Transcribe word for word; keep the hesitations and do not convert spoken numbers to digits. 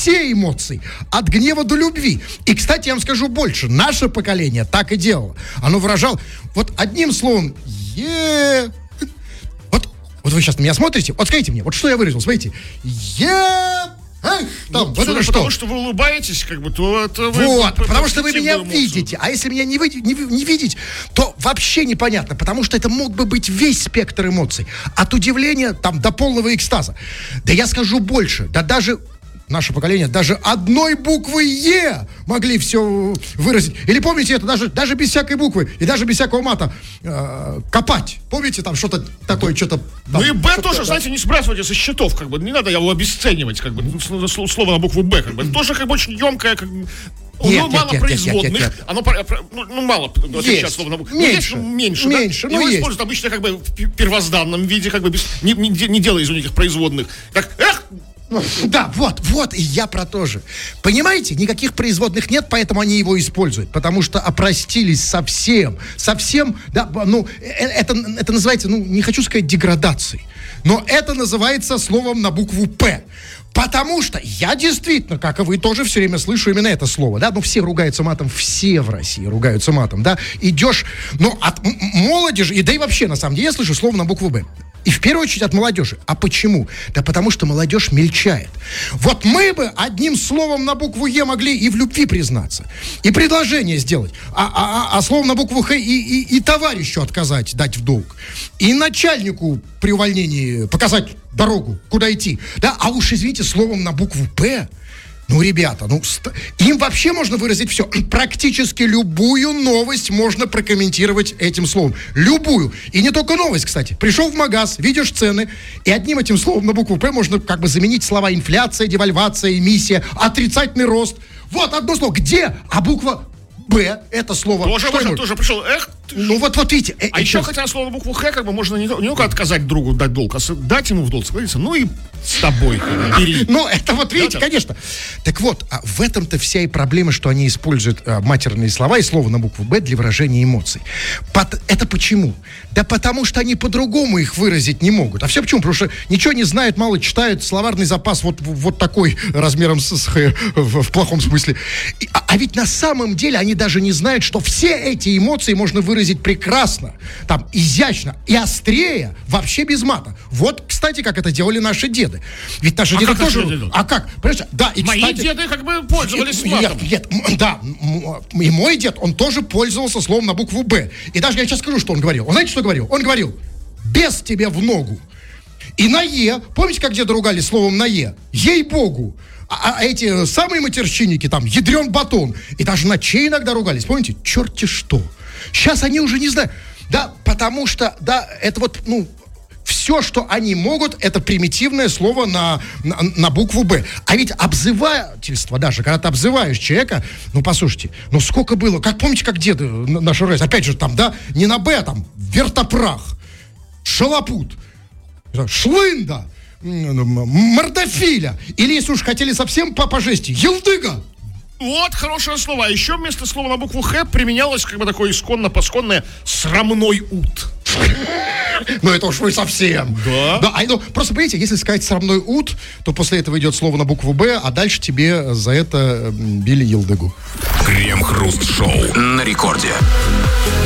все эмоции, от гнева до любви. И, кстати, я вам скажу больше, наше поколение так и делало. Оно выражало, вот одним словом, е. Вот, вот вы сейчас на меня смотрите, вот скажите мне, вот что я выразил, смотрите, е. Эх, там, ну, вот это что? Потому что? что вы улыбаетесь, как бы, то это вы... Вот, потому что вы меня эмоцию. видите. А если меня не, вы, не, не видеть, то вообще непонятно, потому что это мог бы быть весь спектр эмоций. От удивления там до полного экстаза. Да я скажу больше, да даже... Наше поколение даже одной буквы «Е» могли все выразить. Или помните это, даже, даже без всякой буквы и даже без всякого мата э, копать. Помните, там что-то такое, что-то... Там, ну и «Б» тоже, да. знаете, не сбрасывайте со счетов, как бы, не надо его обесценивать, как бы, слово на букву «Б», как бы, тоже как бы очень емкое, как бы... У него мало нет, производных, нет, нет, нет. Оно ну, ну, мало отличает слово на букву. Меньше, ну, меньше, меньше, да? Его используют обычно как бы в первозданном виде, как бы без, не, не, не делая из них производных. Как «эх». Да, вот, вот, и я про то же. Понимаете, никаких производных нет, поэтому они его используют, потому что опростились совсем, совсем, да, ну, это, это называется, ну, не хочу сказать деградацией, но это называется словом на букву «П». Потому что я действительно, как и вы, тоже все время слышу именно это слово, да, ну, все ругаются матом, все в России ругаются матом, да, идешь, ну, от м- молодежи, и да и вообще, на самом деле, я слышу слово на букву «Б». И в первую очередь от молодежи. А почему? Да потому что молодежь мельчает. Вот мы бы одним словом на букву «Е» могли и в любви признаться, и предложение сделать, а, а, а, а словом на букву «Х» и, и, и товарищу отказать, дать в долг, и начальнику при увольнении показать дорогу, куда идти. Да, а уж, извините, словом на букву «П», ну, ребята, ну, ст- им вообще можно выразить все. Практически любую новость можно прокомментировать этим словом. Любую. И не только новость, кстати. Пришел в магаз, видишь цены, и одним этим словом на букву «П» можно как бы заменить слова инфляция, девальвация, эмиссия, отрицательный рост. Вот одно слово. Где? А буква «Б» это слово... Тоже, можно, тоже пришел, эх. Ну, вот, вот видите. Э, а э, еще хотя на слово на букву «Х» как бы можно не, не только отказать другу дать долг, а дать ему в долг, согласиться, ну и с тобой бери. Ну, это вот, видите, конечно. Так вот, а в этом-то вся и проблема, что они используют а, матерные слова и слово на букву «Б» для выражения эмоций. Под... Это почему? Да потому что они по-другому их выразить не могут. А все почему? Потому что ничего не знают, мало читают, словарный запас вот, вот такой размером с, с Х в, в плохом смысле. И, а, а ведь на самом деле они даже не знают, что все эти эмоции можно выразить прекрасно, там, изящно и острее, вообще без мата. Вот, кстати, как это делали наши деды. Ведь наши а деды как тоже... Деды? А как? Понимаешь? Да, и, Мои кстати, деды как бы пользовались матом. Нет, нет, да, и мой дед, он тоже пользовался словом на букву «Б». И даже я сейчас скажу, что он говорил. Он знаете, что говорил? Он говорил: «Без тебе в ногу». И на «Е», помните, как деда ругали словом на «Е»? Ей-богу. А, а эти самые матерщинники, там, ядрен батон. И даже на «Ч» иногда ругались. Помните? Черти что. Сейчас они уже не знают. Да, потому что, да, это вот, ну, все, что они могут, это примитивное слово на, на, на букву «Б». А ведь обзывательство даже, когда ты обзываешь человека, ну, послушайте, ну, сколько было, как помните, как деды наши раз, опять же, там, да, не на «Б», а там вертопрах, шалопут, шлында, мордофиля, или, если уж хотели совсем по, по жести, елдыга. Вот, хорошее слово. А еще вместо слова на букву «Х» применялось как бы такое исконно-посконное «срамной ут». Ну, это уж вы совсем. Да. Да, а, ну, просто, понимаете, если сказать «срамной ут», то после этого идет слово на букву «Б», а дальше тебе за это били елдыгу. Крем-хруст-шоу на рекорде.